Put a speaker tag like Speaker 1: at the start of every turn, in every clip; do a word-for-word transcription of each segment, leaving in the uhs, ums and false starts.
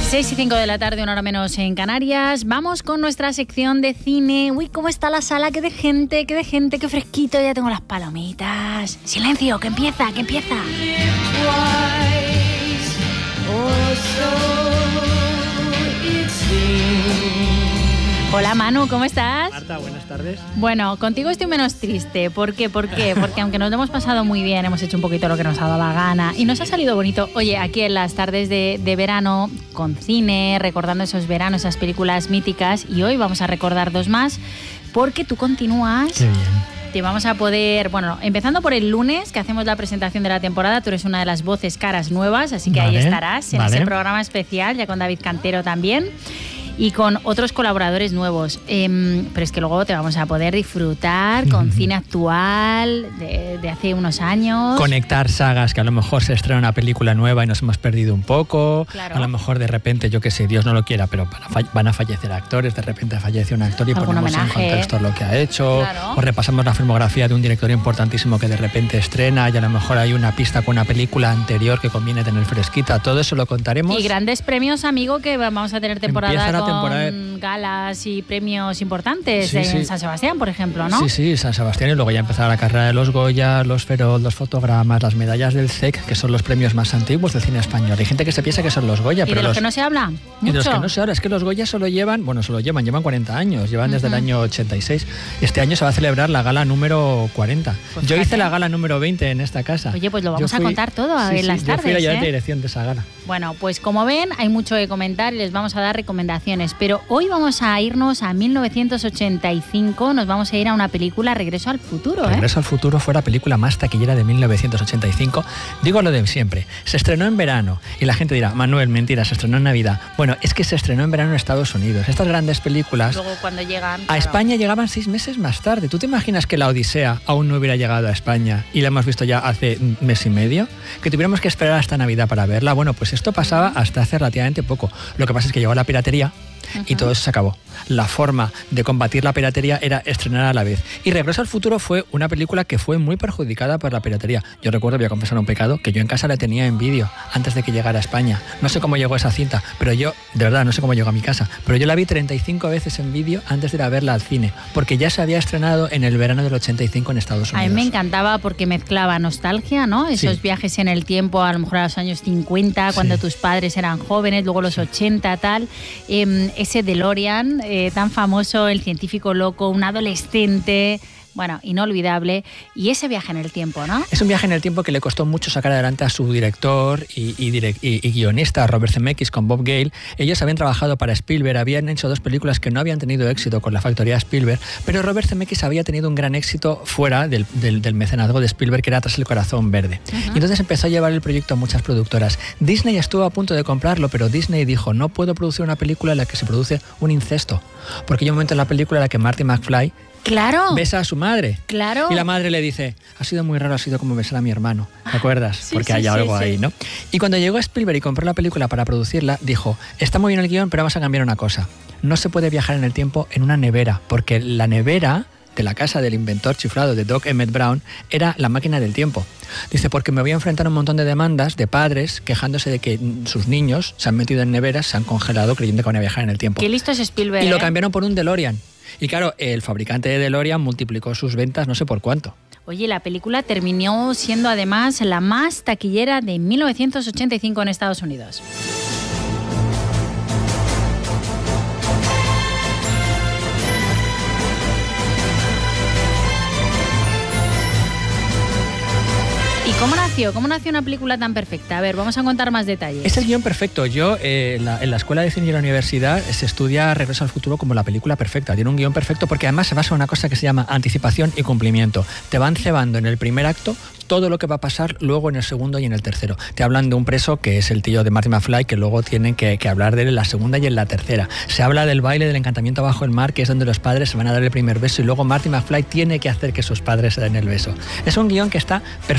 Speaker 1: seis y cinco de la tarde, una hora menos en Canarias. Vamos con nuestra sección de cine. Uy, ¿cómo está la sala? ¡Qué de gente, qué de gente, qué fresquito! Ya tengo las palomitas. Silencio, que empieza, que empieza. Hola Manu, ¿cómo estás?
Speaker 2: Marta, buenas tardes.
Speaker 1: Bueno, contigo estoy menos triste. ¿Por qué? ¿Por qué? Porque aunque nos lo hemos pasado muy bien, hemos hecho un poquito lo que nos ha dado la gana y nos ha salido bonito. Oye, aquí en las tardes de, de verano, con cine, recordando esos veranos, esas películas míticas, y hoy vamos a recordar dos más, porque tú continúas.
Speaker 2: Qué bien.
Speaker 1: Te vamos a poder, bueno, empezando por el lunes, que hacemos la presentación de la temporada. Tú eres una de las voces caras nuevas, así que vale, ahí estarás en vale. ese programa especial, ya con David Cantero también. Y con otros colaboradores nuevos. Eh, pero es que luego te vamos a poder disfrutar con uh-huh. cine actual de, de hace unos años.
Speaker 2: Conectar sagas, que a lo mejor se estrena una película nueva y nos hemos perdido un poco.
Speaker 1: Claro.
Speaker 2: A lo mejor de repente, yo qué sé, Dios no lo quiera, pero van a fallecer actores, de repente fallece un actor y ponemos
Speaker 1: homenaje?
Speaker 2: en contexto lo que ha hecho.
Speaker 1: Claro.
Speaker 2: O repasamos la filmografía de un director importantísimo que de repente estrena y a lo mejor hay una pista con una película anterior que conviene tener fresquita. Todo eso lo contaremos.
Speaker 1: Y grandes premios, amigo, que vamos a tener temporada
Speaker 2: Empieza la
Speaker 1: con
Speaker 2: temporada
Speaker 1: galas y premios importantes
Speaker 2: sí,
Speaker 1: en
Speaker 2: sí.
Speaker 1: San Sebastián, por ejemplo, ¿no?
Speaker 2: Sí, sí, San Sebastián, y luego ya empezará la carrera de los Goya, los Feroz, los fotogramas, las medallas del C E C, que son los premios más antiguos del cine español. Hay gente que se piensa que son los Goya,
Speaker 1: ¿Y
Speaker 2: pero
Speaker 1: de los,
Speaker 2: los
Speaker 1: que no se habla?
Speaker 2: ¿Mucho?
Speaker 1: Y
Speaker 2: de los que no se habla, es que los Goya solo llevan, bueno, solo llevan, llevan cuarenta años, llevan desde uh-huh. el año ochenta y seis. Este año se va a celebrar la gala número cuarenta. Pues yo hice la gala número veinte en esta casa.
Speaker 1: Oye, pues lo vamos
Speaker 2: fui,
Speaker 1: a contar todo
Speaker 2: sí,
Speaker 1: en
Speaker 2: sí,
Speaker 1: las
Speaker 2: yo
Speaker 1: tardes.
Speaker 2: Fui a llevar
Speaker 1: ¿eh?
Speaker 2: la dirección de esa gala.
Speaker 1: Bueno, pues como ven, hay mucho que comentar y les vamos a dar recomendaciones, pero hoy vamos a irnos a mil novecientos ochenta y cinco, nos vamos a ir a una película, Regreso al futuro. ¿eh?
Speaker 2: Regreso al futuro fue la película más taquillera de mil novecientos ochenta y cinco. Digo lo de siempre, se estrenó en verano y la gente dirá, Manuel, mentira, se estrenó en Navidad. Bueno, es que se estrenó en verano en Estados Unidos. Estas grandes películas
Speaker 1: luego cuando llegan,
Speaker 2: a
Speaker 1: claro.
Speaker 2: España llegaban seis meses más tarde. ¿Tú te imaginas que La Odisea aún no hubiera llegado a España y la hemos visto ya hace un mes y medio? Que tuviéramos que esperar hasta Navidad para verla. Bueno, pues esto pasaba hasta hace relativamente poco. Lo que pasa es que llegó la piratería uh-huh. y todo eso se acabó. La forma de combatir la piratería era estrenar a la vez. Y Regreso al futuro fue una película que fue muy perjudicada por la piratería. Yo recuerdo, voy a confesar un pecado, que yo en casa la tenía en vídeo antes de que llegara a España. No sé cómo llegó esa cinta, pero yo, de verdad, no sé cómo llegó a mi casa, pero yo la vi treinta y cinco veces en vídeo antes de ir a verla al cine, porque ya se había estrenado en el verano del ochenta y cinco en Estados Unidos.
Speaker 1: A mí me encantaba porque mezclaba nostalgia, ¿no? Esos sí. viajes en el tiempo, a lo mejor a los años cincuenta, cuando sí. tus padres eran jóvenes, luego los ochenta, tal. Eh, ese DeLorean eh, tan famoso, el científico loco, un adolescente, bueno, inolvidable, y ese viaje en el tiempo, ¿no?
Speaker 2: Es un viaje en el tiempo que le costó mucho sacar adelante a su director y, y, direct, y, y guionista, Robert Zemeckis, con Bob Gale. Ellos habían trabajado para Spielberg, habían hecho dos películas que no habían tenido éxito con la factoría Spielberg, pero Robert Zemeckis había tenido un gran éxito fuera del, del, del mecenazgo de Spielberg, que era Tras el corazón verde. Uh-huh. Y entonces empezó a llevar el proyecto a muchas productoras. Disney estuvo a punto de comprarlo, pero Disney dijo, no puedo producir una película en la que se produce un incesto, porque hay un momento en la película en la que Marty McFly
Speaker 1: Claro.
Speaker 2: besa a su madre.
Speaker 1: Claro.
Speaker 2: Y la madre le dice, ha sido muy raro, ha sido como besar a mi hermano. ¿Te acuerdas?
Speaker 1: Sí,
Speaker 2: Porque
Speaker 1: sí,
Speaker 2: hay
Speaker 1: sí,
Speaker 2: algo
Speaker 1: sí.
Speaker 2: ahí, ¿no? Y cuando llegó Spielberg y compró la película para producirla, dijo, está muy bien el guión, pero vamos a cambiar una cosa. No se puede viajar en el tiempo en una nevera, porque la nevera de la casa del inventor chiflado de Doc Emmett Brown era la máquina del tiempo. Dice, porque me voy a enfrentar a un montón de demandas de padres quejándose de que sus niños se han metido en neveras, se han congelado creyendo que van a viajar en el tiempo.
Speaker 1: Qué listo es Spielberg.
Speaker 2: Y lo
Speaker 1: ¿eh?
Speaker 2: cambiaron por un DeLorean. Y claro, el fabricante de DeLorean multiplicó sus ventas no sé por cuánto.
Speaker 1: Oye, la película terminó siendo además la más taquillera de mil novecientos ochenta y cinco en Estados Unidos. ¿Y cómo nació? ¿Cómo nació una película tan perfecta? A ver, vamos a contar más detalles.
Speaker 2: Es el guión perfecto. Yo, eh, en, la, en la Escuela de Cine y la Universidad, se estudia Regreso al futuro como la película perfecta. Tiene un guión perfecto porque además se basa en una cosa que se llama anticipación y cumplimiento. Te van cebando en el primer acto todo lo que va a pasar luego en el segundo y en el tercero. Te hablan de un preso que es el tío de Marty McFly, que luego tienen que, que hablar de él en la segunda y en la tercera. Se habla del baile del encantamiento bajo el mar, que es donde los padres se van a dar el primer beso y luego Marty McFly tiene que hacer que sus padres se den el beso. Es un guión que está perfectamente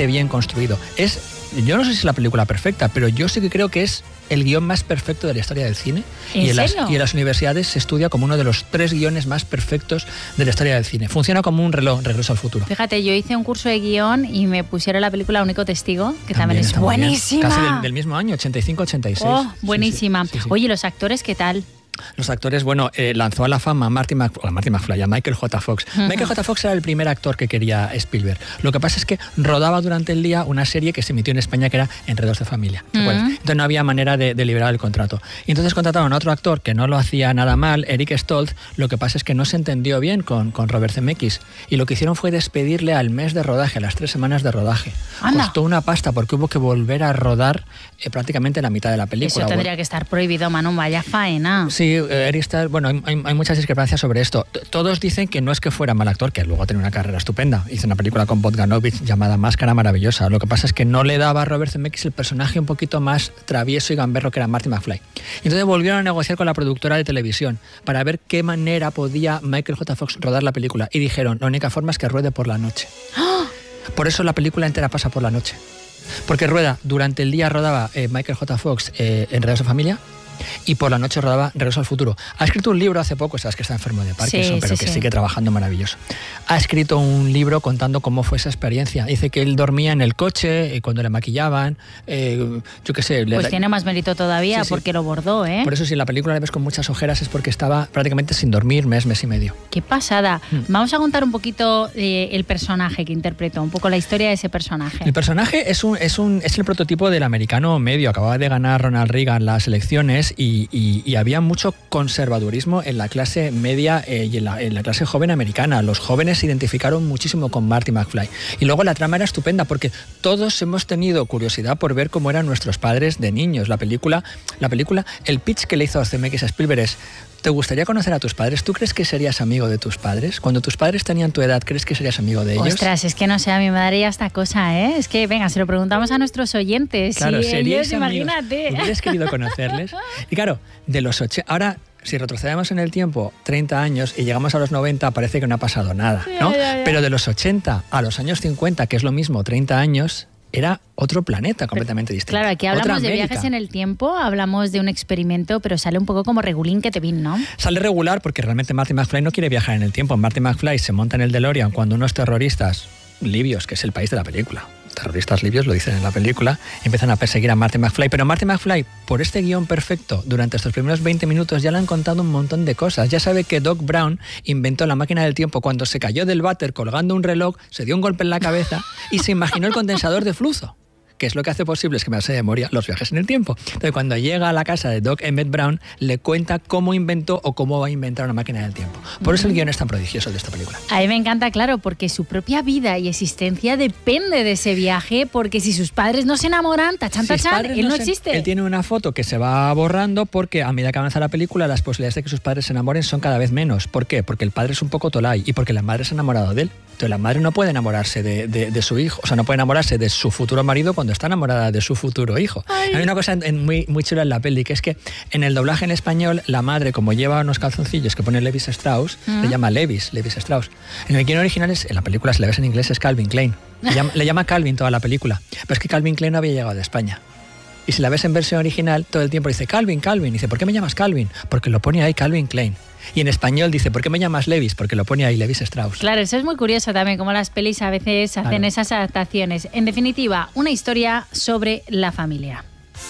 Speaker 2: bastante bien construido. Es, yo no sé si es la película perfecta, pero yo sí que creo que es el guión más perfecto de la historia del cine.
Speaker 1: ¿En
Speaker 2: y, en
Speaker 1: serio?
Speaker 2: las, y en las universidades se estudia como uno de los tres guiones más perfectos de la historia del cine. Funciona como un reloj, Regreso al Futuro.
Speaker 1: Fíjate, yo hice un curso de guión y me pusieron la película Único Testigo, que también, también es buenísima.
Speaker 2: Casi del, del mismo año, ochenta y cinco ochenta y seis.
Speaker 1: Oh, buenísima. Sí, sí, sí, sí. Oye, ¿los actores qué tal?
Speaker 2: Los actores, bueno, eh, lanzó a la fama a Marty, Mc, a Marty McFly, a Michael J. Fox. Uh-huh. Michael J. Fox era el primer actor que quería Spielberg. Lo que pasa es que rodaba durante el día una serie que se emitió en España que era Enredos de Familia. ¿Te acuerdas? Uh-huh. Entonces no había manera de, de liberar el contrato. Y entonces contrataron a otro actor que no lo hacía nada mal, Eric Stoltz. Lo que pasa es que no se entendió bien con, con Robert Zemeckis. Y lo que hicieron fue despedirle al mes de rodaje, a las tres semanas de rodaje.
Speaker 1: Anda.
Speaker 2: Costó una pasta porque hubo que volver a rodar eh, prácticamente la mitad de la película.
Speaker 1: Eso tendría que estar prohibido, Manu, vaya faena.
Speaker 2: Sí, eh, Eric Stoltz. Bueno, hay, hay muchas discrepancias sobre esto. Todos dicen que no es que fuera mal actor, que luego tiene una carrera estupenda. Hizo una película con Bogdanovich llamada Máscara Maravillosa. Lo que pasa es que no le daba a Robert Zemeckis el personaje un poquito más travieso y gamberro que era Marty McFly. Y entonces volvieron a negociar con la productora de televisión para ver qué manera podía Michael J. Fox rodar la película. Y dijeron, la única forma es que ruede por la noche.
Speaker 1: ¡Oh!
Speaker 2: Por eso la película entera pasa por la noche. Porque rueda, durante el día rodaba eh, Michael J. Fox eh, Enredados de Familia, y por la noche rodaba Regreso al Futuro. Ha escrito un libro hace poco, sabes que está enfermo de Parkinson,
Speaker 1: sí,
Speaker 2: pero
Speaker 1: sí,
Speaker 2: que
Speaker 1: sí.
Speaker 2: sigue trabajando maravilloso. Ha escrito un libro contando cómo fue esa experiencia. Dice que él dormía en el coche, eh, cuando le maquillaban, eh, yo qué sé.
Speaker 1: Pues
Speaker 2: le...
Speaker 1: tiene más mérito todavía, sí, sí. porque lo bordó, ¿eh?
Speaker 2: Por eso si en la película le ves con muchas ojeras es porque estaba prácticamente sin dormir mes, mes y medio.
Speaker 1: ¡Qué pasada!
Speaker 2: Mm.
Speaker 1: Vamos a contar un poquito eh, el personaje que interpretó, un poco la historia de ese personaje.
Speaker 2: El personaje es, un, es, un, es el prototipo del americano medio. Acababa de ganar Ronald Reagan las elecciones y, y Y había mucho conservadurismo en la clase media eh, y en la, en la clase joven americana. Los jóvenes se identificaron muchísimo con Marty McFly. Y luego la trama era estupenda porque todos hemos tenido curiosidad por ver cómo eran nuestros padres de niños. La película, la película el pitch que le hizo Zemeckis a Spielberg es: ¿te gustaría conocer a tus padres? ¿Tú crees que serías amigo de tus padres? Cuando tus padres tenían tu edad, ¿crees que serías amigo de ellos?
Speaker 1: Ostras, es que no sé, a mí me daría esta cosa, ¿eh? Es que, venga, se lo preguntamos a nuestros oyentes.
Speaker 2: Claro,
Speaker 1: sí,
Speaker 2: seríais
Speaker 1: ellos, imagínate.
Speaker 2: ¿Hubieras querido conocerles? Y claro, de los ochenta... Ahora, si retrocedemos en el tiempo treinta años y llegamos a los noventa, parece que no ha pasado nada, ¿no? Ya, ya, ya. Pero de los ochenta a los años cincuenta, que es lo mismo, treinta años... era otro planeta completamente distinto.
Speaker 1: Claro, aquí hablamos de viajes en el tiempo, hablamos de un experimento, pero sale un poco como regulín que te vin, ¿no?
Speaker 2: Sale regular porque realmente Marty McFly no quiere viajar en el tiempo. Marty McFly se monta en el DeLorean cuando unos terroristas libios, que es el país de la película, terroristas libios lo dicen en la película, empiezan a perseguir a Marty McFly. Pero Marty McFly, por este guión perfecto, durante estos primeros veinte minutos ya le han contado un montón de cosas. Ya sabe que Doc Brown inventó la máquina del tiempo cuando se cayó del váter colgando un reloj, se dio un golpe en la cabeza y se imaginó el condensador de flujo, que es lo que hace posible es que me hace de memoria los viajes en el tiempo. Entonces, cuando llega a la casa de Doc Emmett Brown, le cuenta cómo inventó o cómo va a inventar una máquina del tiempo. Por eso el guión es tan prodigioso de esta película.
Speaker 1: A mí me encanta, claro, porque su propia vida y existencia depende de ese viaje, porque si sus padres no se enamoran, tachan, tachan, él no, no existe.
Speaker 2: Se, él tiene una foto que se va borrando porque a medida que avanza la película, las posibilidades de que sus padres se enamoren son cada vez menos. ¿Por qué? Porque el padre es un poco tolai y porque la madre se ha enamorado de él. Entonces, la madre no puede enamorarse de, de, de su hijo, o sea, no puede enamorarse de su futuro marido cuando está enamorada de su futuro hijo. Ay. Hay una cosa en, muy, muy chula en la peli, que es que en el doblaje en español, la madre, como lleva unos calzoncillos que pone Levis Strauss, ¿Mm? le llama Levis, Levis Strauss. En el guion original, es, en la película, si la ves en inglés, es Calvin Klein. Le llama, le llama Calvin toda la película. Pero es que Calvin Klein no había llegado de España. Y si la ves en versión original, todo el tiempo dice Calvin, Calvin. Y dice, ¿por qué me llamas Calvin? Porque lo pone ahí Calvin Klein. Y en español dice, ¿por qué me llamas Levis? Porque lo pone ahí Levis Strauss.
Speaker 1: Claro, eso es muy curioso también, como las pelis a veces hacen claro. esas adaptaciones. En definitiva, una historia sobre la familia.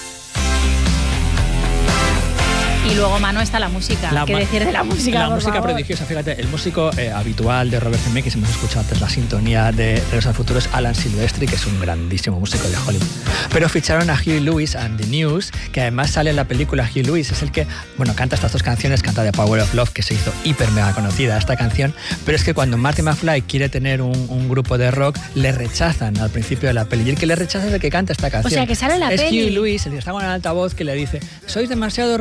Speaker 1: Y luego, Manu, está la música. La ¿Qué decir de la música,
Speaker 2: La
Speaker 1: por
Speaker 2: música
Speaker 1: favor?
Speaker 2: prodigiosa. Fíjate, el músico eh, habitual de Robert Zemeckis, hemos escuchado antes la sintonía de Regreso al Futuro, es Alan Silvestri, que es un grandísimo músico de Hollywood. Pero ficharon a Huey Lewis and the News, que además sale en la película. Huey Lewis es el que, bueno, canta estas dos canciones, canta The Power of Love, que se hizo hiper mega conocida esta canción, pero es que cuando Marty McFly quiere tener un, un grupo de rock, le rechazan al principio de la peli. Y el que le rechaza es el que canta esta canción.
Speaker 1: O sea, que sale en la
Speaker 2: es
Speaker 1: peli.
Speaker 2: Es Huey Lewis, el que está con el altavoz, que le dice, sois demasiado ruidosos,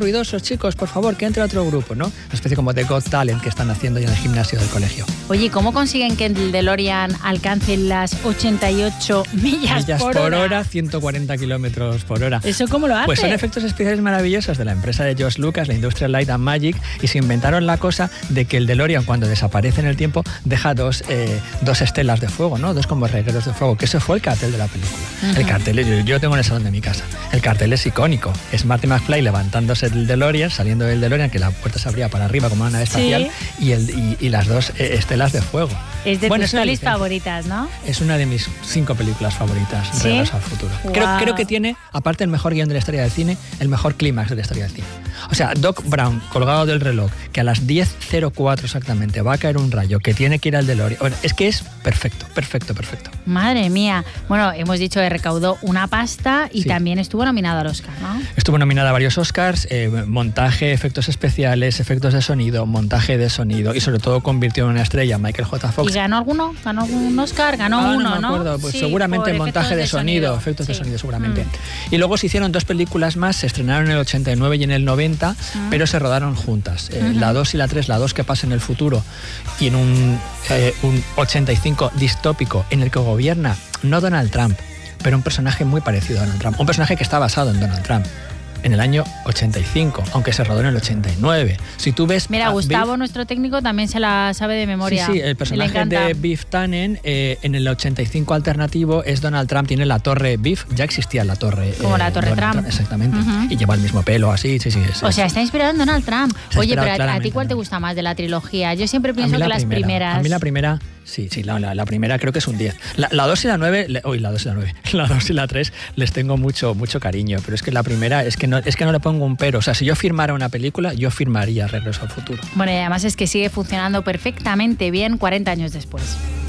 Speaker 2: chicos, por favor, que entre otro grupo, ¿no? Una especie como de Got Talent que están haciendo ya en el gimnasio del colegio.
Speaker 1: Oye, ¿cómo consiguen que el DeLorean alcance las ochenta y ocho millas,
Speaker 2: millas
Speaker 1: por,
Speaker 2: por
Speaker 1: hora?
Speaker 2: hora, ciento cuarenta kilómetros por hora.
Speaker 1: ¿Eso cómo lo hace?
Speaker 2: Pues son efectos especiales maravillosos de la empresa de George Lucas, la Industrial Light and Magic, y se inventaron la cosa de que el DeLorean, cuando desaparece en el tiempo, deja dos, eh, dos estelas de fuego, ¿no? Dos como regueros de fuego, que ese fue el cartel de la película. Uh-huh. El cartel, yo, yo lo tengo en el salón de mi casa. El cartel es icónico. Es Marty McFly levantándose del DeLorean, saliendo del DeLorean, que la puerta se abría para arriba como una nave espacial, sí. y, el, y, y las dos eh, estelas de fuego.
Speaker 1: Es de
Speaker 2: bueno,
Speaker 1: tus pelis favoritas, ¿no?
Speaker 2: Es una de mis cinco películas favoritas, ¿sí? Regreso al futuro. Wow. Creo, creo que tiene, aparte el mejor guión de la historia del cine, el mejor clímax de la historia del cine. O sea, Doc Brown, colgado del reloj, que a las diez cero cuatro exactamente va a caer un rayo, que tiene que ir al DeLorean. Bueno, es que es perfecto, perfecto, perfecto.
Speaker 1: Madre mía. Bueno, hemos dicho que recaudó una pasta y sí. también estuvo nominado al Oscar, ¿no?
Speaker 2: Estuvo nominada a varios Oscars, eh, montaje, efectos especiales, efectos de sonido, montaje de sonido, y sobre todo convirtió en una estrella a Michael J. Fox.
Speaker 1: ¿Y ganó alguno? ¿Ganó un Oscar? Ganó
Speaker 2: ah,
Speaker 1: uno,
Speaker 2: no me acuerdo.
Speaker 1: ¿no?
Speaker 2: Pues
Speaker 1: sí,
Speaker 2: seguramente montaje de, de sonido, sonido, efectos sí. de sonido seguramente. Mm. Y luego se hicieron dos películas más, se estrenaron en el ochenta y nueve y en el noventa, mm. pero se rodaron juntas. Eh, uh-huh. La dos y la tres, la dos que pasa en el futuro y en un, eh, un ochenta y cinco distópico en el que gobierna no Donald Trump, pero un personaje muy parecido a Donald Trump. Un personaje que está basado en Donald Trump. En el año ochenta y cinco, aunque se rodó en el ochenta y nueve. Si tú ves...
Speaker 1: Mira, Gustavo, Biff, nuestro técnico, también se la sabe de memoria.
Speaker 2: Sí, sí, el personaje de Biff Tannen eh, en el ochenta y cinco alternativo es Donald Trump, tiene la torre Biff, ya existía la torre...
Speaker 1: Como eh, la torre
Speaker 2: Donald
Speaker 1: Trump.
Speaker 2: Trump. Exactamente, uh-huh. y lleva el mismo pelo, así, sí, sí. Es,
Speaker 1: o sea, está inspirado en Donald Trump. Oye, pero a, a ti, ¿cuál
Speaker 2: ¿no?
Speaker 1: te gusta más de la trilogía? Yo siempre pienso que
Speaker 2: la
Speaker 1: las
Speaker 2: primera,
Speaker 1: primeras...
Speaker 2: A mí la primera... Sí, sí, la, la, la primera creo que es un diez. La, la dos y la nueve, le, uy, la dos y la nueve, la dos y la tres les tengo mucho, mucho cariño, pero es que la primera es que, no, es que no le pongo un pero. O sea, si yo firmara una película, yo firmaría Regreso al futuro.
Speaker 1: Bueno, y además es que sigue funcionando perfectamente bien cuarenta años después.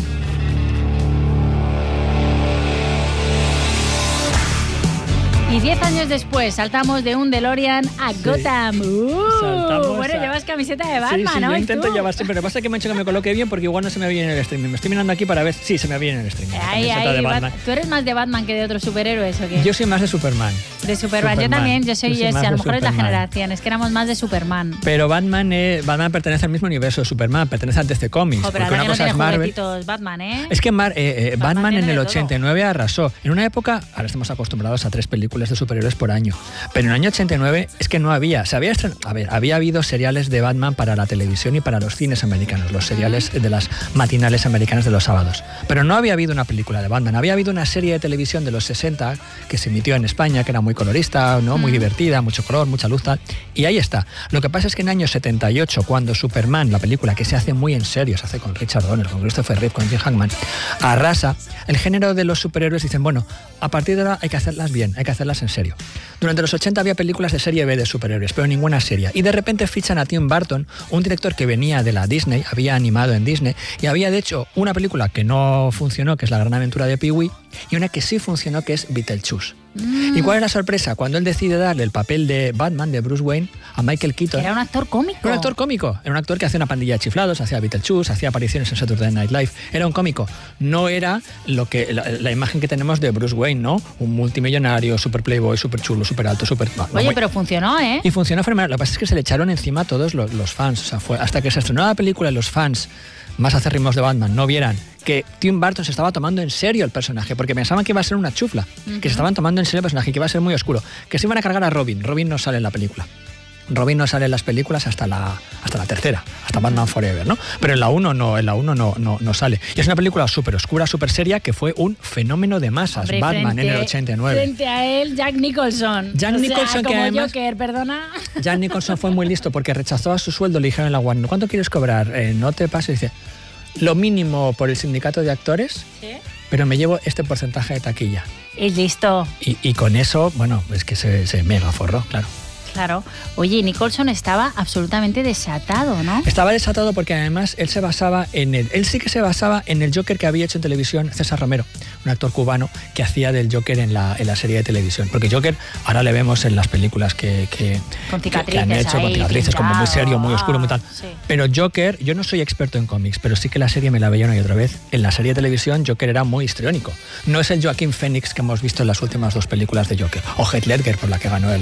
Speaker 1: Y diez años después saltamos de un DeLorean a Gotham. Sí. Uh, bueno, a... llevas camiseta de Batman,
Speaker 2: sí, sí,
Speaker 1: ¿no?
Speaker 2: Yo intento
Speaker 1: ¿tú?
Speaker 2: llevar siempre. Lo que pasa es que me han hecho que me coloque bien porque igual no se me ve en el streaming. Me estoy mirando aquí para ver. Sí, se me ve en el streaming.
Speaker 1: Ay, ay, de Batman. ¿Tú eres más de Batman que de otros superhéroes o qué?
Speaker 2: Yo soy más de Superman.
Speaker 1: De Superman. Superman. Yo también, yo soy, yo soy ese. A lo mejor es la generación. Es que éramos más de Superman.
Speaker 2: Pero Batman, eh, Batman pertenece al mismo universo de Superman. Pertenece al D C Comics.
Speaker 1: Oh, pero
Speaker 2: porque una
Speaker 1: no
Speaker 2: cosa es Marvel.
Speaker 1: Batman, ¿eh?
Speaker 2: Es que Mar, eh, eh, Batman, Batman en el ochenta y nueve arrasó. En una época, ahora estamos acostumbrados a tres películas de superhéroes por año. Pero en el año ochenta y nueve es que no había, se había estren... a ver, había habido seriales de Batman para la televisión y para los cines americanos, los seriales de las matinales americanas de los sábados. Pero no había habido una película de Batman, había habido una serie de televisión de los sesenta que se emitió en España, que era muy colorista, ¿no? Muy divertida, mucho color, mucha luz, tal. Y ahí está. Lo que pasa es que en el año setenta y ocho, cuando Superman, la película que se hace muy en serio, se hace con Richard Donner, con Christopher Reeve, con Jim Hackman, arrasa, el género de los superhéroes dicen, bueno, a partir de ahora hay que hacerlas bien, hay que hacerlas en serio. Durante los ochenta había películas de serie B de superhéroes, pero ninguna seria. Y de repente fichan a Tim Burton, un director que venía de la Disney, había animado en Disney, y había de hecho una película que no funcionó, que es La Gran Aventura de Pee-wee, y una que sí funcionó, que es Beetlejuice. Mm. ¿Y cuál es la sorpresa? Cuando él decide darle el papel de Batman, de Bruce Wayne, a Michael Keaton.
Speaker 1: Era un actor cómico.
Speaker 2: Era un actor cómico. Era un actor que hacía una pandilla de chiflados, hacía Beetlejuice, hacía apariciones en Saturday Night Live. Era un cómico. No era lo que la, la imagen que tenemos de Bruce Wayne, ¿no? Un multimillonario, super playboy, super chulo, super alto, super... No,
Speaker 1: Oye,
Speaker 2: muy...
Speaker 1: pero funcionó, ¿eh?
Speaker 2: Y funcionó fenomenal. Lo que pasa es que se le echaron encima a todos los, los fans. O sea, fue hasta que se estrenó la película y los fans más acérrimos de Batman no vieran que Tim Burton se estaba tomando en serio el personaje, porque pensaban que iba a ser una chufla, uh-huh. que se estaban tomando en serio el personaje, que iba a ser muy oscuro, que se iban a cargar a Robin. Robin no sale en la película. Robin no sale en las películas hasta la, hasta la tercera, hasta Batman Forever, ¿no? Pero en la uno no, en la uno no, no, no sale. Y es una película súper oscura, súper seria, que fue un fenómeno de masas. Hombre, Batman frente, en el ochenta y nueve.
Speaker 1: Frente a él, Jack Nicholson.
Speaker 2: Jack
Speaker 1: o
Speaker 2: Nicholson,
Speaker 1: sea,
Speaker 2: que
Speaker 1: como
Speaker 2: además,
Speaker 1: Joker, perdona.
Speaker 2: Jack Nicholson fue muy listo porque rechazó a su sueldo, le dijeron en la Warner, ¿cuánto quieres cobrar? Eh, no te pases, dice, lo mínimo por el sindicato de actores, ¿sí? Pero me llevo este porcentaje de taquilla.
Speaker 1: Es listo.
Speaker 2: Y, y con eso, bueno, es que se, se mega forró, claro.
Speaker 1: Claro. Oye, Nicholson estaba absolutamente desatado, ¿no?
Speaker 2: Estaba desatado porque además él se basaba en el... Él sí que se basaba en el Joker que había hecho en televisión César Romero, un actor cubano que hacía del Joker en la, en la serie de televisión. Porque Joker ahora le vemos en las películas que, que,
Speaker 1: con cicatrices
Speaker 2: que, que han hecho,
Speaker 1: ahí,
Speaker 2: con cicatrices,
Speaker 1: pintado,
Speaker 2: como muy serio, muy oscuro, muy tal.
Speaker 1: Sí.
Speaker 2: Pero Joker, yo no soy experto en cómics, pero sí que la serie me la veía una y otra vez. En la serie de televisión Joker era muy histriónico. No es el Joaquín Phoenix que hemos visto en las últimas dos películas de Joker. O Heath Ledger, por la que ganó el Oscar.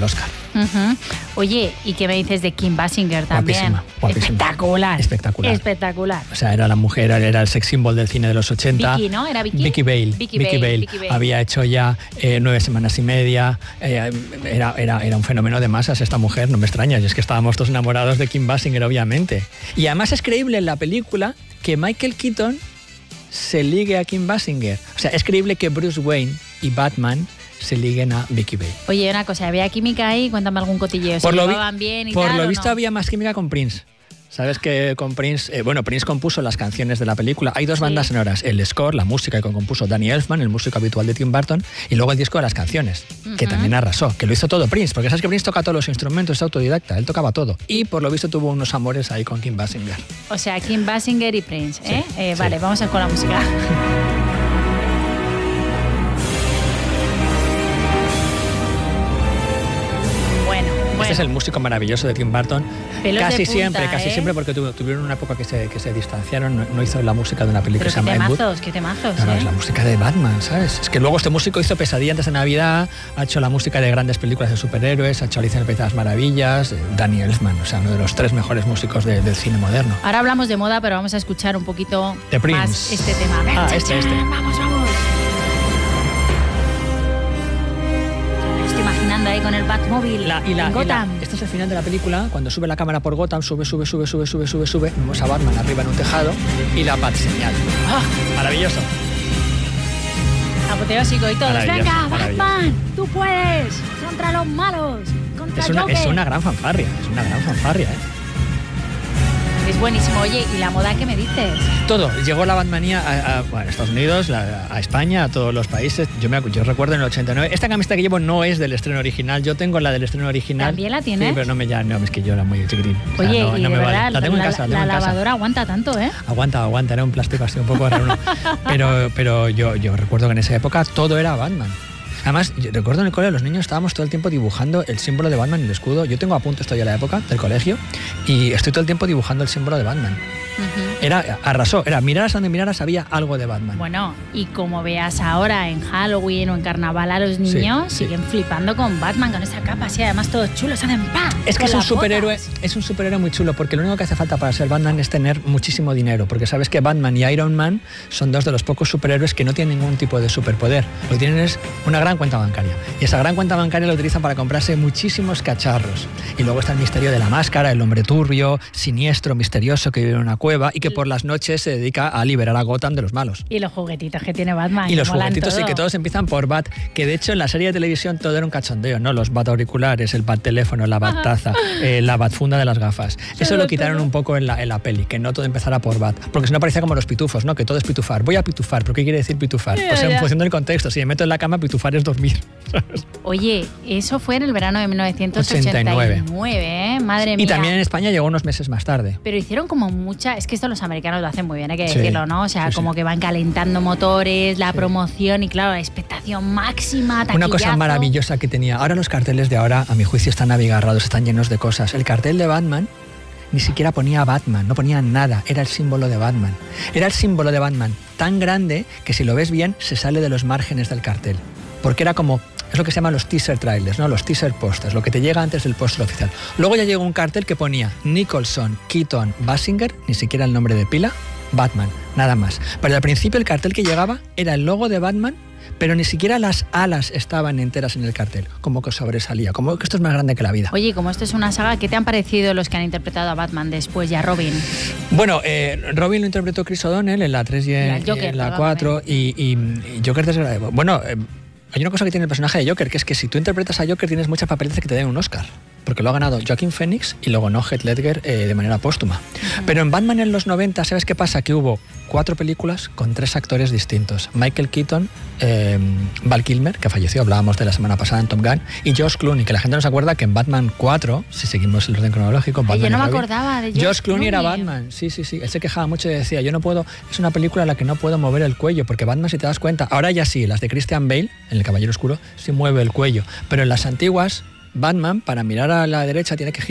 Speaker 1: Uh-huh. Oye, ¿y qué me dices de Kim Basinger también?
Speaker 2: Guapísima, guapísima.
Speaker 1: Espectacular.
Speaker 2: Espectacular.
Speaker 1: Espectacular.
Speaker 2: O sea, era la mujer, era el sex symbol del cine de los ochenta.
Speaker 1: Vicky, ¿no? ¿Era Vicky?
Speaker 2: Vicky Bale.
Speaker 1: Vicky,
Speaker 2: Vicky
Speaker 1: Bale,
Speaker 2: Bale.
Speaker 1: Vicky Bale.
Speaker 2: Había hecho ya eh, nueve semanas y media. Eh, era, era, era un fenómeno de masas esta mujer, no me extraña. Y es que estábamos todos enamorados de Kim Basinger, obviamente. Y además es creíble en la película que Michael Keaton se ligue a Kim Basinger. O sea, es creíble que Bruce Wayne y Batman se liguen a Vicky Bale.
Speaker 1: Oye, una cosa, ¿había química ahí? Cuéntame algún cotilleo. ¿Se llevaban bien y
Speaker 2: por
Speaker 1: tal?
Speaker 2: Por lo
Speaker 1: ¿o
Speaker 2: visto
Speaker 1: no?
Speaker 2: había más química con Prince. Sabes que con Prince, eh, bueno, Prince compuso las canciones de la película. Hay dos
Speaker 1: Sí.
Speaker 2: bandas sonoras, el score, la música que compuso Danny Elfman, el músico habitual de Tim Burton, y luego el disco de las canciones, uh-huh. que también arrasó, que lo hizo todo Prince, porque sabes que Prince toca todos los instrumentos, es autodidacta, él tocaba todo. Y por lo visto tuvo unos amores ahí con Kim Basinger.
Speaker 1: O sea, Kim Basinger y Prince, ¿eh?
Speaker 2: Sí,
Speaker 1: eh
Speaker 2: sí.
Speaker 1: Vale, vamos a con la música.
Speaker 2: Este es el músico maravilloso de Tim Burton.
Speaker 1: Pelos
Speaker 2: casi
Speaker 1: de punta,
Speaker 2: siempre, casi
Speaker 1: ¿eh?
Speaker 2: siempre, porque tu, tuvieron una época que se, que se distanciaron, no, no hizo la música de una película que se llama Ed Wood.
Speaker 1: Qué temazos, qué temazos,
Speaker 2: no, no,
Speaker 1: ¿eh?
Speaker 2: es la música de Batman, ¿sabes? Es que luego este músico hizo Pesadilla antes de Navidad, ha hecho la música de grandes películas de superhéroes, ha hecho Alicia en el País de las Maravillas, Danny Elfman, o sea, uno de los tres mejores músicos de, del cine moderno.
Speaker 1: Ahora hablamos de moda, pero vamos a escuchar un poquito
Speaker 2: de Prince.
Speaker 1: más este tema. Ven,
Speaker 2: ah,
Speaker 1: cha,
Speaker 2: este,
Speaker 1: cha,
Speaker 2: este.
Speaker 1: Vamos, vamos. Me estoy imaginando ahí con el Batmóvil
Speaker 2: La, y la,
Speaker 1: en Gotham.
Speaker 2: Y la, este es el final de la película, cuando sube la cámara por Gotham, sube, sube, sube, sube, sube, sube, sube, vemos a Batman arriba en un tejado y la Bat señal. ¡Ah! Maravilloso.
Speaker 1: Apoteósico y todos. Venga,
Speaker 2: maravilloso.
Speaker 1: Batman, tú puedes. Contra los malos. Contra
Speaker 2: Es una,
Speaker 1: Joker.
Speaker 2: es una gran fanfarria, es una gran fanfarria, ¿eh?
Speaker 1: Es buenísimo. Oye, ¿y la moda qué me dices?
Speaker 2: Todo. Llegó la Batmanía a, a, bueno, a Estados Unidos, la, a España, a todos los países. Yo, me, yo recuerdo en el ochenta y nueve. Esta camiseta que llevo no es del estreno original. Yo tengo la del estreno original.
Speaker 1: ¿También la tienes?
Speaker 2: Sí, pero no me ya, no, es que yo era muy chiquitín.
Speaker 1: Oye,
Speaker 2: o sea, no,
Speaker 1: y
Speaker 2: no
Speaker 1: de
Speaker 2: me
Speaker 1: verdad,
Speaker 2: vale. La tengo
Speaker 1: la,
Speaker 2: en casa.
Speaker 1: la,
Speaker 2: la,
Speaker 1: la
Speaker 2: en
Speaker 1: lavadora
Speaker 2: casa.
Speaker 1: aguanta tanto, ¿eh?
Speaker 2: Aguanta, aguanta. Era un plástico así un poco raro. pero pero yo, yo recuerdo que en esa época todo era Batman. Además, yo recuerdo en el colegio los niños estábamos todo el tiempo dibujando el símbolo de Batman y el escudo. Yo tengo apuntes todavía de la época del colegio y estoy todo el tiempo dibujando el símbolo de Batman. Uh-huh. Era, arrasó, era miraras donde miraras había algo de Batman.
Speaker 1: Bueno, y como veas ahora en Halloween o en Carnaval a los niños, sí, sí. siguen flipando con Batman, con esa capa así, además todos chulos, hacen ¡pam!
Speaker 2: Es que es un superhéroe, es un superhéroe muy chulo, porque lo único que hace falta para ser Batman es tener muchísimo dinero, porque sabes que Batman y Iron Man son dos de los pocos superhéroes que no tienen ningún tipo de superpoder. Lo que tienen es una gran cuenta bancaria, y esa gran cuenta bancaria la utilizan para comprarse muchísimos cacharros. Y luego está el misterio de la máscara, el hombre turbio, siniestro, misterioso, que vive en una cueva y que por las noches se dedica a liberar a Gotham de los malos.
Speaker 1: Y los juguetitos que tiene Batman.
Speaker 2: Y los juguetitos,
Speaker 1: todo.
Speaker 2: Sí, que todos empiezan por Bat, que de hecho en la serie de televisión todo era un cachondeo, ¿no? Los Bat auriculares, el Bat teléfono, la Bat taza, eh, la Bat funda de las gafas. Eso lo quitaron un poco en la, en la peli, que no todo empezara por Bat, porque si no parecía como los pitufos, ¿no? Que todo es pitufar. Voy a pitufar, ¿pero qué quiere decir pitufar?
Speaker 1: Yeah,
Speaker 2: pues en
Speaker 1: yeah.
Speaker 2: función del contexto, si me meto en la cama, pitufar es dormir. ¿Sabes?
Speaker 1: Oye, eso fue en el verano de mil novecientos ochenta y nueve, ¿eh? Madre mía.
Speaker 2: Y también en España llegó unos meses más tarde.
Speaker 1: Pero hicieron como mucha... Es que esto los americanos lo hacen muy bien, hay que
Speaker 2: sí,
Speaker 1: decirlo, ¿no? O sea,
Speaker 2: sí,
Speaker 1: como
Speaker 2: sí.
Speaker 1: que van calentando motores, la
Speaker 2: sí.
Speaker 1: promoción y, claro, la expectación máxima, taquillazo.
Speaker 2: Una cosa maravillosa que tenía. Ahora los carteles de ahora, a mi juicio, están abigarrados, están llenos de cosas. El cartel de Batman ni siquiera ponía Batman, no ponía nada, era el símbolo de Batman. Era el símbolo de Batman tan grande que si lo ves bien se sale de los márgenes del cartel. Porque era como... Es lo que se llaman los teaser trailers, ¿no? Los teaser posters, lo que te llega antes del póster oficial. Luego ya llegó un cartel que ponía Nicholson, Keaton, Basinger, ni siquiera el nombre de pila, Batman, nada más. Pero al principio el cartel que llegaba era el logo de Batman, pero ni siquiera las alas estaban enteras en el cartel, como que sobresalía, como que esto es más grande que la vida.
Speaker 1: Oye, como esto es una saga, ¿qué te han parecido los que han interpretado a Batman después y a Robin?
Speaker 2: Bueno, eh, Robin lo interpretó Chris O'Donnell en la tres y en, Joker, en la cuatro, y, y, y Joker desde... Bueno... Eh, hay una cosa que tiene el personaje de Joker, que es que si tú interpretas a Joker tienes muchas papeletas que te den un Oscar, porque lo ha ganado Joaquin Phoenix y luego no Heath Ledger eh, de manera póstuma. Uh-huh. Pero en Batman en los noventa, ¿sabes qué pasa? Que hubo cuatro películas con tres actores distintos. Michael Keaton, eh, Val Kilmer, que falleció, hablábamos de la semana pasada en Top Gun, y George Clooney, que la gente no se acuerda que en Batman cuatro, si seguimos el orden cronológico, Batman
Speaker 1: Ay, yo no me
Speaker 2: Robin,
Speaker 1: acordaba de George,
Speaker 2: George Clooney,
Speaker 1: Clooney
Speaker 2: era Batman, sí, sí, sí. Él se quejaba mucho y decía, yo no puedo, es una película en la que no puedo mover el cuello, porque Batman, si te das cuenta, ahora ya sí, las de Christian Bale, en El Caballero Oscuro, sí mueve el cuello, pero en las antiguas, Batman, para mirar a la derecha, tiene que girar,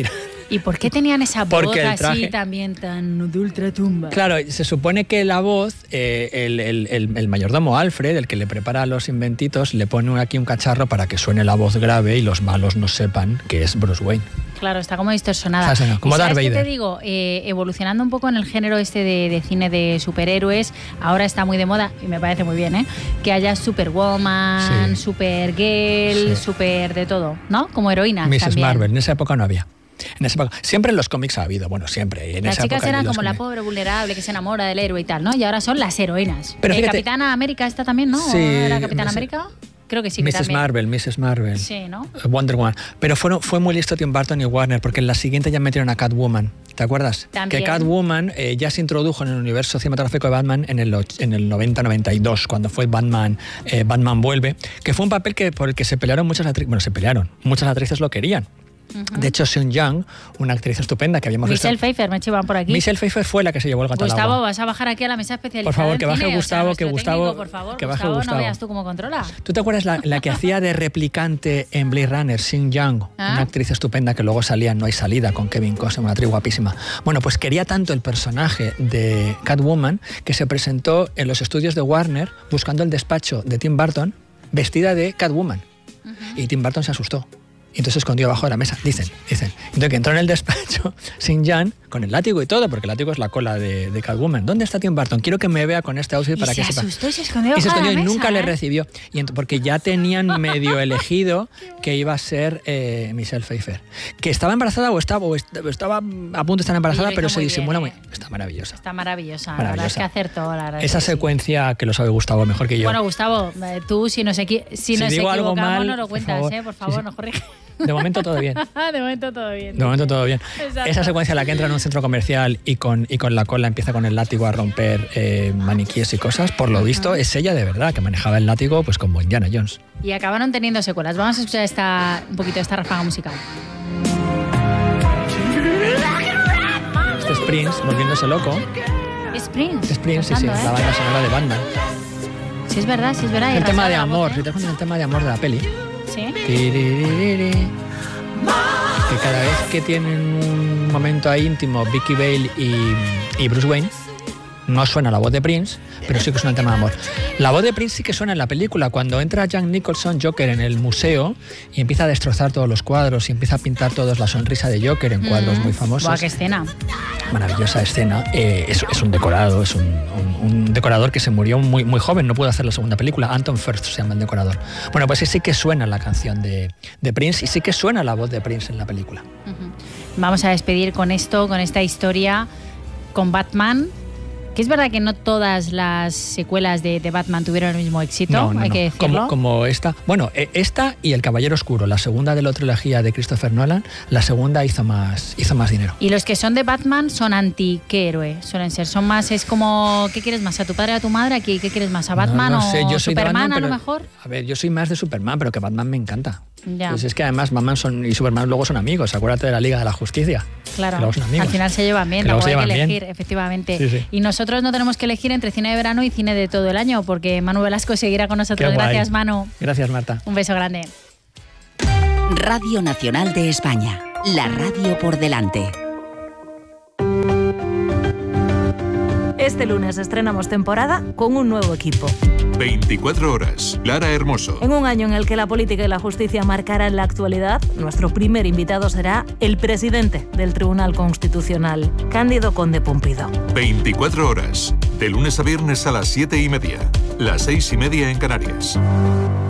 Speaker 1: ¿Y por qué tenían esa voz
Speaker 2: Porque el traje...
Speaker 1: así también tan de ultratumba?
Speaker 2: Claro, se supone que la voz, eh, el, el, el, el mayordomo Alfred, el que le prepara los inventitos, le pone aquí un cacharro para que suene la voz grave y los malos no sepan que es Bruce Wayne.
Speaker 1: Claro, está como distorsionada.
Speaker 2: O sea, como Darth Vader.
Speaker 1: ¿Qué te digo? Eh, evolucionando un poco en el género este de, de cine de superhéroes, ahora está muy de moda, y me parece muy bien, ¿eh? Que haya Superwoman, sí. Supergirl, sí. Super de todo, ¿no? Como heroínas
Speaker 2: missus
Speaker 1: también.
Speaker 2: Marvel, en esa época no había. En esa época, siempre en los cómics ha habido, bueno, siempre. En
Speaker 1: las
Speaker 2: esa
Speaker 1: chicas
Speaker 2: época
Speaker 1: eran como
Speaker 2: cómics.
Speaker 1: La pobre vulnerable que se enamora del héroe y tal, ¿no? Y ahora son las heroínas.
Speaker 2: Pero fíjate,
Speaker 1: eh, Capitana América esta también, ¿no?
Speaker 2: Sí,
Speaker 1: ¿Era Capitana América? Creo que sí.
Speaker 2: missus Marvel, missus Marvel.
Speaker 1: Sí, ¿no?
Speaker 2: Wonder Woman. Pero fueron, fue muy listo Tim Burton y Warner, porque en la siguiente ya metieron a Catwoman. ¿Te acuerdas?
Speaker 1: También.
Speaker 2: Que Catwoman eh, ya se introdujo en el universo cinematográfico de Batman en el, en el noventa noventa y dos, cuando fue Batman, eh, Batman Vuelve, que fue un papel que, por el que se pelearon muchas actrices. Bueno, se pelearon. Muchas actrices lo querían. Uh-huh. De hecho, Seung Young, una actriz estupenda que habíamos
Speaker 1: Michelle
Speaker 2: visto.
Speaker 1: Michelle Pfeiffer, me chivan por aquí.
Speaker 2: Michelle Pfeiffer fue la que se llevó el gato al agua.
Speaker 1: Gustavo, vas a bajar aquí a la mesa especializada.
Speaker 2: Por favor, que baje
Speaker 1: cine,
Speaker 2: Gustavo,
Speaker 1: o sea,
Speaker 2: que Gustavo.
Speaker 1: Técnico, por favor,
Speaker 2: que baje
Speaker 1: Gustavo,
Speaker 2: Gustavo.
Speaker 1: No veas tú cómo controla.
Speaker 2: ¿Tú te acuerdas la, la que hacía de replicante en Blade Runner, Seung Young? ¿Ah? Una actriz estupenda que luego salía en No hay salida con Kevin Costner, una actriz guapísima. Bueno, pues quería tanto el personaje de Catwoman que se presentó en los estudios de Warner buscando el despacho de Tim Burton vestida de Catwoman. Uh-huh. Y Tim Burton se asustó. Y entonces se escondió abajo de la mesa, dicen, dicen. Entonces que entró en el despacho Seung Young con el látigo y todo, porque el látigo es la cola de, de Catwoman. ¿Dónde está Tim Burton? Quiero que me vea con este outfit para que sepa.
Speaker 1: Y se asustó y se escondió
Speaker 2: Y se escondió y
Speaker 1: mesa,
Speaker 2: nunca
Speaker 1: ¿eh?
Speaker 2: le recibió. Y porque ya tenían medio elegido que iba a ser eh, Michelle Pfeiffer. Que estaba embarazada o estaba, o estaba a punto de estar embarazada, pero se disimula muy... Bien, ¿eh? Está maravillosa.
Speaker 1: Está maravillosa.
Speaker 2: maravillosa.
Speaker 1: La verdad es que acertó. La verdad
Speaker 2: Esa
Speaker 1: es que
Speaker 2: secuencia sí. Que lo sabe Gustavo mejor que yo.
Speaker 1: Bueno, Gustavo, tú si nos, equi si
Speaker 2: si
Speaker 1: nos
Speaker 2: digo
Speaker 1: equivocamos
Speaker 2: algo mal,
Speaker 1: no lo cuentas,
Speaker 2: por favor,
Speaker 1: ¿eh? Por favor,
Speaker 2: sí, sí.
Speaker 1: nos corrige.
Speaker 2: De momento todo bien.
Speaker 1: De momento todo bien.
Speaker 2: De momento todo bien.
Speaker 1: Exacto.
Speaker 2: Esa secuencia en la que entra en un centro comercial y con, y con la cola empieza con el látigo a romper eh, maniquíes y cosas, por lo visto es ella de verdad, que manejaba el látigo pues como Indiana Jones.
Speaker 1: Y acabaron teniendo secuelas. Vamos a escuchar esta, un poquito esta ráfaga musical.
Speaker 2: Este es Prince, volviéndose loco.
Speaker 1: ¿Es Prince?
Speaker 2: Es Prince, sí, sí,
Speaker 1: ¿eh?
Speaker 2: la banda sonora de Batman.
Speaker 1: Sí, es verdad, sí es verdad.
Speaker 2: El tema de
Speaker 1: la
Speaker 2: amor,
Speaker 1: voz, ¿eh?
Speaker 2: si te pones el tema de amor de la peli.
Speaker 1: Sí.
Speaker 2: Que cada vez que tienen un momento ahí íntimo, Vicky Vale y, y Bruce Wayne, no suena la voz de Prince, pero sí que suena el tema de amor. La voz de Prince sí que suena en la película, cuando entra Jack Nicholson, Joker, en el museo y empieza a destrozar todos los cuadros y empieza a pintar todos la sonrisa de Joker en cuadros mm. muy famosos.
Speaker 1: ¡Buah, qué escena!
Speaker 2: Maravillosa escena. Eh, es, es un decorado, es un, un, un decorador que se murió muy, muy joven, no pudo hacer la segunda película. Anton Firth se llama el decorador. Bueno, pues sí que suena la canción de, de Prince y sí que suena la voz de Prince en la película.
Speaker 1: Uh-huh. Vamos a despedir con esto, con esta historia, con Batman. Que es verdad que no todas las secuelas de, de Batman tuvieron el mismo éxito,
Speaker 2: no, no,
Speaker 1: hay
Speaker 2: no.
Speaker 1: que decirlo.
Speaker 2: Como, como esta. Bueno, esta y El Caballero Oscuro, la segunda de la trilogía de Christopher Nolan, la segunda hizo más, hizo más dinero.
Speaker 1: Y los que son de Batman son anti ¿qué héroe? Suelen ser, son más, es como, ¿qué quieres más? ¿A tu padre o a tu madre? ¿Qué, qué quieres más? ¿A Batman
Speaker 2: no, no sé.
Speaker 1: o
Speaker 2: yo soy
Speaker 1: Superman
Speaker 2: Batman,
Speaker 1: a lo
Speaker 2: pero,
Speaker 1: mejor?
Speaker 2: A ver, yo soy más de Superman, pero que Batman me encanta.
Speaker 1: Ya.
Speaker 2: Pues es que además Batman son, y Superman luego son amigos, acuérdate de la Liga de la Justicia.
Speaker 1: Claro,
Speaker 2: al
Speaker 1: final se llevan bien, luego hay que elegir, bien. efectivamente.
Speaker 2: Sí, sí.
Speaker 1: Y nosotros no tenemos que elegir entre cine de verano y cine de todo el año, porque Manu Velasco seguirá con nosotros. Gracias, Manu.
Speaker 2: Gracias, Marta.
Speaker 1: Un beso grande.
Speaker 3: Radio Nacional de España, la radio por delante.
Speaker 4: Este lunes estrenamos temporada con un nuevo equipo.
Speaker 5: veinticuatro horas. Lara Hermoso.
Speaker 4: En un año en el que la política y la justicia marcarán la actualidad, nuestro primer invitado será el presidente del Tribunal Constitucional, Cándido Conde Pumpido.
Speaker 5: veinticuatro horas. De lunes a viernes a las siete y media. Las seis y media en Canarias.